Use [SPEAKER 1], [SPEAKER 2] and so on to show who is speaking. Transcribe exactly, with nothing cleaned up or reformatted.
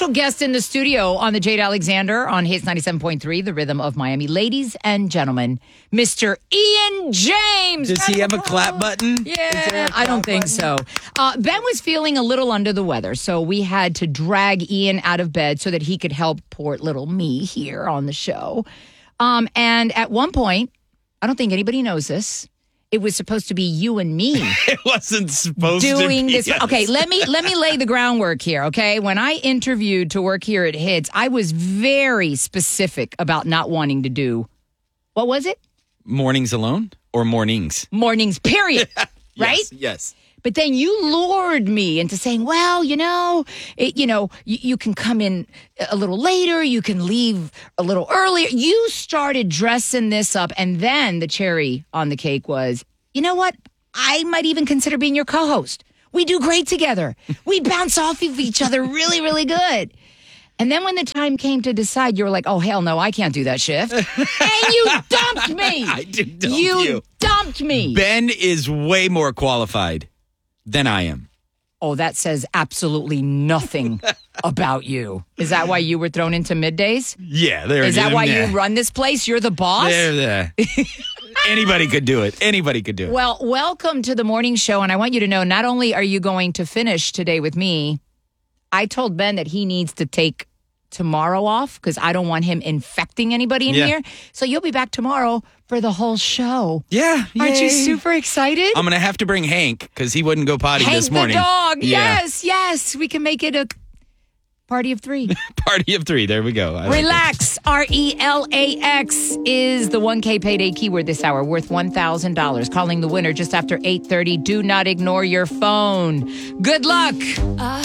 [SPEAKER 1] special guest in the studio on the Jade Alexander on Hits ninety-seven point three, the rhythm of Miami. Ladies and gentlemen, Mister Ian James.
[SPEAKER 2] Does he have a clap button?
[SPEAKER 1] Yeah, I don't think so. Uh, Ben was feeling a little under the weather, so we had to drag Ian out of bed so that he could help poor little me here on the show. Um, and at one point, I don't think anybody knows this, it was supposed to be you and me.
[SPEAKER 2] It wasn't supposed
[SPEAKER 1] doing
[SPEAKER 2] to be.
[SPEAKER 1] this.
[SPEAKER 2] Yes.
[SPEAKER 1] Okay, let me let me lay the groundwork here, okay? When I interviewed to work here at Hits, I was very specific about not wanting to do, what was it?
[SPEAKER 2] Mornings alone or mornings?
[SPEAKER 1] Mornings, period. Right?
[SPEAKER 2] Yes, yes.
[SPEAKER 1] But then you lured me into saying, well, you know, it, you know, you, you can come in a little later. You can leave a little earlier. You started dressing this up. And then the cherry on the cake was, you know what? I might even consider being your co-host. We do great together. We bounce off of each other really, really good. And then when the time came to decide, you were like, oh, hell no, I can't do that shift. And you dumped me.
[SPEAKER 2] I did dump
[SPEAKER 1] you.
[SPEAKER 2] you.
[SPEAKER 1] dumped me.
[SPEAKER 2] Ben is way more qualified than I am.
[SPEAKER 1] Oh, that says absolutely nothing about you. Is that why you were thrown into middays?
[SPEAKER 2] Yeah, there.
[SPEAKER 1] Is that why
[SPEAKER 2] yeah.
[SPEAKER 1] you run this place? You're the boss?
[SPEAKER 2] There, there. Anybody could do it. Anybody could do it.
[SPEAKER 1] Well, welcome to the morning show. And I want you to know, not only are you going to finish today with me, I told Ben that he needs to take tomorrow off because I don't want him infecting anybody in
[SPEAKER 2] Yeah.
[SPEAKER 1] here. So you'll be back tomorrow for the whole show.
[SPEAKER 2] Yeah.
[SPEAKER 1] Aren't you
[SPEAKER 2] yay.
[SPEAKER 1] super excited?
[SPEAKER 2] I'm going to have to bring Hank because he wouldn't go potty
[SPEAKER 1] Hank
[SPEAKER 2] this morning.
[SPEAKER 1] the dog.
[SPEAKER 2] Yeah.
[SPEAKER 1] Yes, yes. We can make it a party of three.
[SPEAKER 2] Party of three. There we go. I like it.
[SPEAKER 1] Relax, R E L A X is the one K payday keyword this hour, worth one thousand dollars. Calling the winner just after eight thirty. Do not ignore your phone. Good luck.